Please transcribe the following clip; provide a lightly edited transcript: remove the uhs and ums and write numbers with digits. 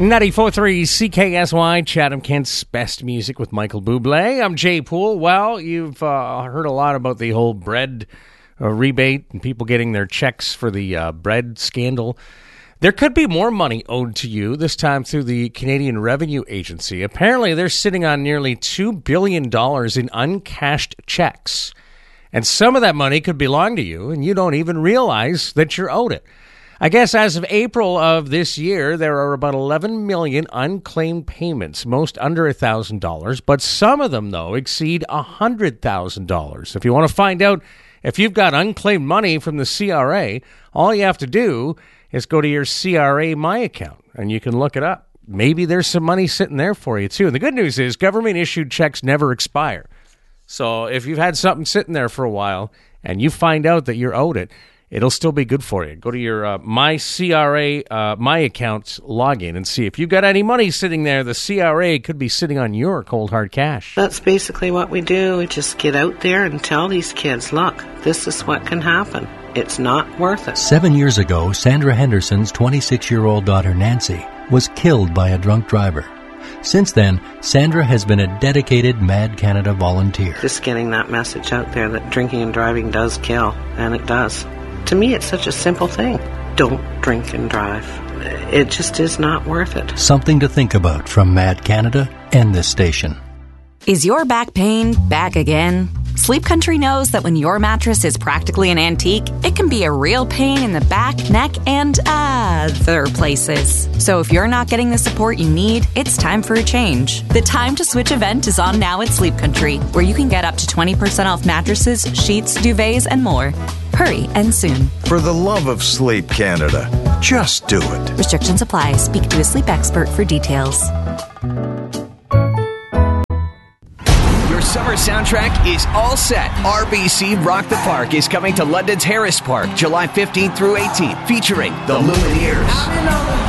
94.3 CKSY, Chatham-Kent's best music with Michael Bublé. I'm Jay Poole. Well, you've heard a lot about the whole bread rebate and people getting their checks for the bread scandal. There could be more money owed to you, this time through the Canadian Revenue Agency. Apparently, they're sitting on nearly $2 billion in uncashed checks. And some of that money could belong to you, and you don't even realize that you're owed it. I guess as of April of this year, there are about 11 million unclaimed payments, most under $1,000, but some of them, though, exceed $100,000. If you want to find out if you've got unclaimed money from the CRA, all you have to do is go to your CRA My Account, and you can look it up. Maybe there's some money sitting there for you, too. And the good news is government-issued checks never expire. So if you've had something sitting there for a while and you find out that you're owed it, it'll still be good for you. Go to your My CRA My Account login and see if you've got any money sitting there. The CRA could be sitting on your cold hard cash. That's basically what we do. We just get out there and tell these kids, look, this is what can happen. It's not worth it. 7 years ago, Sandra Henderson's 26-year-old daughter Nancy was killed by a drunk driver. Since then, Sandra has been a dedicated Mad Canada volunteer. Just getting that message out there that drinking and driving does kill, and it does. To me, it's such a simple thing. Don't drink and drive. It just is not worth it. Something to think about from Mad Canada and this station. Is your back pain back again? Sleep Country knows that when your mattress is practically an antique, it can be a real pain in the back, neck, and other places. So if you're not getting the support you need, it's time for a change. The Time to Switch event is on now at Sleep Country, where you can get up to 20% off mattresses, sheets, duvets, and more. Hurry and soon. For the love of Sleep Canada, just do it. Restrictions apply. Speak to a sleep expert for details. Summer soundtrack is all set. RBC Rock the Park is coming to London's Harris Park July 15th through 18th, featuring the Lumineers,